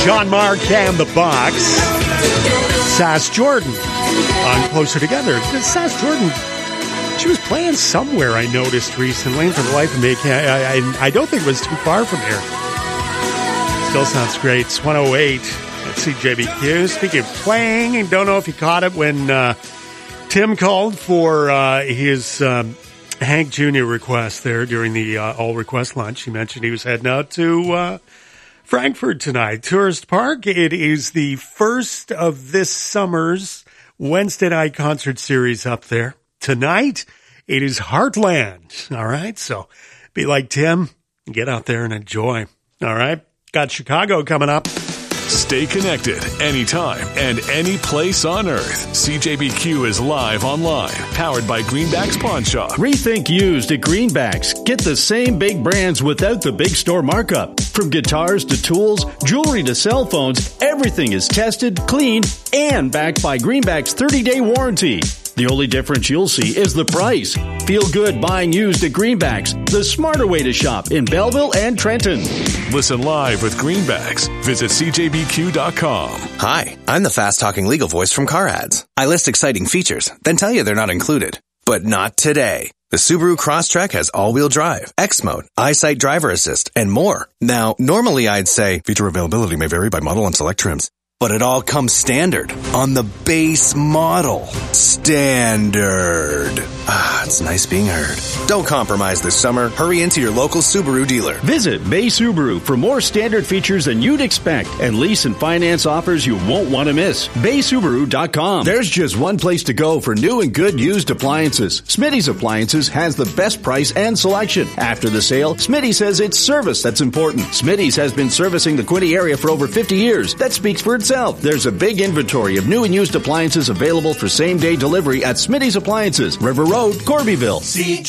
John Mark and the Bucks. Sass Jordan on Closer Together. Sass Jordan, she was playing somewhere I noticed recently. For the life of me, I don't think it was too far from here. Still sounds great. It's 108 at CJBQ. Speaking of playing, I don't know if you caught it when Tim called for his Hank Jr. request there during the all-request lunch. He mentioned he was heading out to Frankfurt tonight, Tourist Park. It is the first of this summer's Wednesday night concert series up there. Tonight, it is Heartland. All right, so be like Tim, get out there and enjoy. All right, got Chicago coming up. Stay connected anytime and any place on earth. CJBQ is live online, powered by Greenbacks Pawn Shop. Rethink used at Greenbacks. Get the same big brands without the big store markup. From guitars to tools, jewelry to cell phones, everything is tested, cleaned, and backed by Greenbacks' 30-day warranty. The only difference you'll see is the price. Feel good buying used at Greenbacks, the smarter way to shop in Belleville and Trenton. Listen live with Greenbacks. Visit CJBQ.com. Hi, I'm the fast-talking legal voice from Car Ads. I list exciting features, then tell you they're not included. But not today. The Subaru Crosstrek has all-wheel drive, X-Mode, EyeSight driver assist, and more. Now, normally I'd say feature availability may vary by model and select trims. But it all comes standard on the base model. Standard. Ah, it's nice being heard. Don't compromise this summer. Hurry into your local Subaru dealer. Visit Bay Subaru for more standard features than you'd expect and lease and finance offers you won't want to miss. BaySubaru.com. There's just one place to go for new and good used appliances. Smitty's Appliances has the best price and selection. After the sale, Smitty says it's service that's important. Smitty's has been servicing the Quinte area for over 50 years. That speaks for itself. There's a big inventory of new and used appliances available for same-day delivery at Smitty's Appliances, River Road, Corbyville. CJBQ